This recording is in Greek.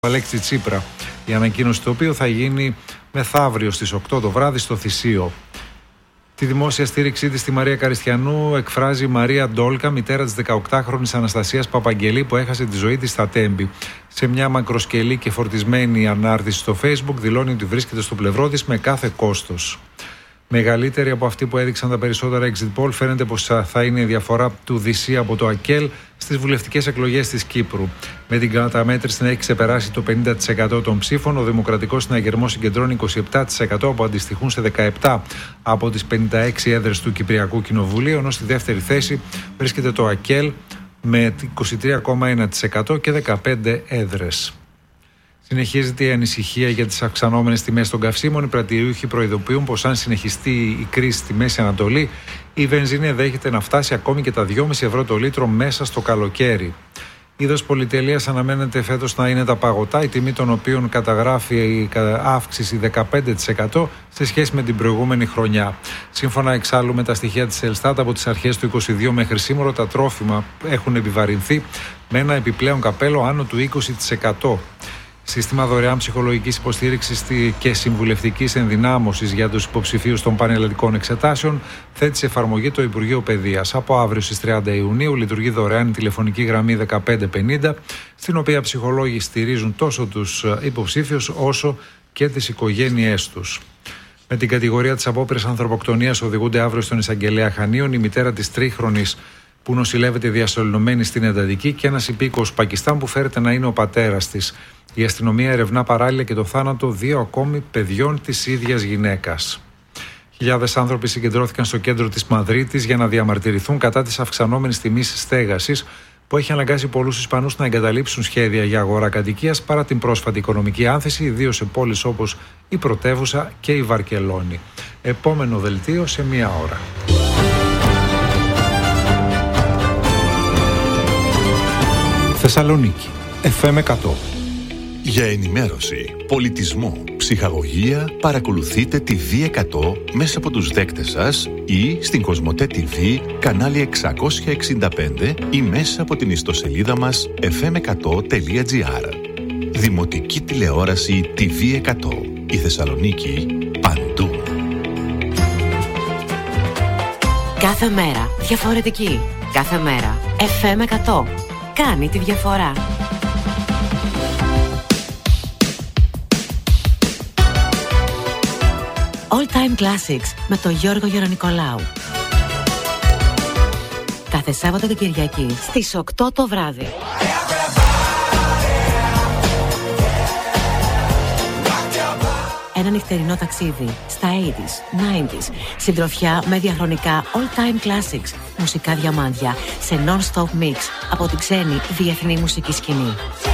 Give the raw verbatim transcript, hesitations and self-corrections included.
Αλέξη Τσίπρα, η ανακοίνωση του οποίου θα γίνει μεθαύριο στις οκτώ το βράδυ στο Θησίο. Τη δημόσια στήριξή της στη Μαρία Καριστιανού εκφράζει η Μαρία Ντόλκα, μητέρα της δεκαοκτάχρονης Αναστασίας Παπαγγελή, που έχασε τη ζωή της στα Τέμπη. Σε μια μακροσκελή και φορτισμένη ανάρτηση στο Facebook δηλώνει ότι βρίσκεται στο πλευρό της με κάθε κόστος. Μεγαλύτερη από αυτή που έδειξαν τα περισσότερα exit poll φαίνεται πως θα είναι η διαφορά του Δυσσή από το ΑΚΕΛ στις βουλευτικές εκλογές της Κύπρου. Με την καταμέτρηση να έχει ξεπεράσει το πενήντα τοις εκατό των ψήφων, ο Δημοκρατικός Συναγερμός συγκεντρώνει είκοσι επτά τοις εκατό που αντιστοιχούν σε δεκαεπτά από τις πενήντα έξι έδρες του Κυπριακού Κοινοβουλίου, ενώ στη δεύτερη θέση βρίσκεται το ΑΚΕΛ με είκοσι τρία κόμμα ένα τοις εκατό και δεκαπέντε έδρες. Συνεχίζεται η ανησυχία για τις αυξανόμενες τιμές των καυσίμων. Οι πρατηριούχοι προειδοποιούν πως αν συνεχιστεί η κρίση στη Μέση Ανατολή, η βενζίνη ενδέχεται να φτάσει ακόμη και τα δυόμισι ευρώ το λίτρο μέσα στο καλοκαίρι. Είδος πολυτελείας αναμένεται φέτος να είναι τα παγωτά, η τιμή των οποίων καταγράφει αύξηση δεκαπέντε τοις εκατό σε σχέση με την προηγούμενη χρονιά. Σύμφωνα εξάλλου με τα στοιχεία της Ελστάτ, από τις αρχές του είκοσι δύο μέχρι σήμερα τα τρόφιμα έχουν επιβαρυνθεί με ένα επιπλέον καπέλο άνω του είκοσι τοις εκατό. Σύστημα δωρεάν ψυχολογικής υποστήριξης και συμβουλευτικής ενδυνάμωσης για τους υποψηφίους των πανελλαδικών εξετάσεων θέτει σε εφαρμογή το Υπουργείο Παιδείας. Από αύριο στις τριάντα Ιουνίου λειτουργεί δωρεάν η τηλεφωνική γραμμή δεκαπέντε πενήντα, στην οποία ψυχολόγοι στηρίζουν τόσο τους υποψήφιους όσο και τις οικογένειές τους. Με την κατηγορία της απόπειρας ανθρωποκτονίας οδηγούνται αύριο στον εισαγγελέα Χανίων η μητέρα της τρίχρονης που νοσηλεύεται διασωληνωμένη στην εντατική και ένας υπήκοος Πακιστάν που φέρεται να είναι ο πατέρας της. Η αστυνομία ερευνά παράλληλα και το θάνατο δύο ακόμη παιδιών της ίδιας γυναίκας. Χιλιάδες άνθρωποι συγκεντρώθηκαν στο κέντρο της Μαδρίτης για να διαμαρτυρηθούν κατά της αυξανόμενης τιμής στέγασης, που έχει αναγκάσει πολλούς Ισπανούς να εγκαταλείψουν σχέδια για αγορά κατοικίας παρά την πρόσφατη οικονομική άνθηση, ιδίως σε πόλεις όπως η Πρωτεύουσα και η Βαρκελόνη. Επόμενο δελτίο σε μία ώρα. Θεσσαλονίκη, εφ εμ εκατό. Για ενημέρωση, πολιτισμό, ψυχαγωγία, παρακολουθείτε τη βι εκατό μέσα από τους δέκτες σας ή στην Κοσμοτέ τι βι, κανάλι εξακόσια εξήντα πέντε ή μέσα από την ιστοσελίδα μας εφ εμ εκατό τελεία τζι άρ. Δημοτική τηλεόραση τι βι εκατό. Η Θεσσαλονίκη παντού. Κάθε μέρα διαφορετική. Κάθε μέρα εφ εμ εκατό. Κάνει τη διαφορά. All Time Classics με τον Γιώργο Γερονικολάου. Κάθε Σάββατο και Κυριακή στις οκτώ το βράδυ. Ένα νυχτερινό ταξίδι στα ογδόντα, ενενήντα, συντροφιά με διαχρονικά All Time Classics, μουσικά διαμάντια σε non-stop mix από την ξένη διεθνή μουσική σκηνή.